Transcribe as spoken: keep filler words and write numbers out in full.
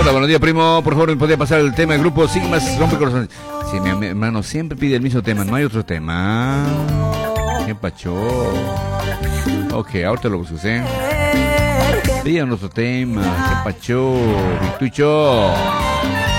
Hola, buenos días, primo. Por favor, ¿me podría pasar el tema del grupo Sigmas Rompecorazones? Sí, mi hermano siempre pide el mismo tema, no hay otro tema. ¿Qué pacho? Ok, ahorita lo busqué. Pidan otro tema. ¿Qué pacho? Vitucho.